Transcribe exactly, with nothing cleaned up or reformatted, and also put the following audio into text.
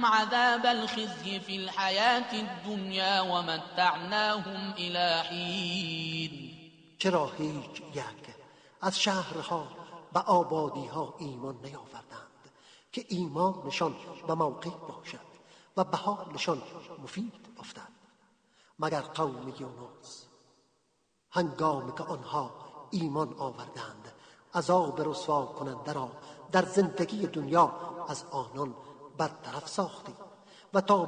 عنهم عذاب الخزي في الحياة الدنيا ومتعناهم إلى حين. چرا هیچ یک از شهرها و آبادیها ایمان نیاوردند که ایمانشان به موقع باشد و به حالشان مفید افتد، مگر قوم یونس هنگامی که آنها ایمان آوردند عذاب رسوا کننده را در زندگی دنیا از آنان برطرف ساختیم و تا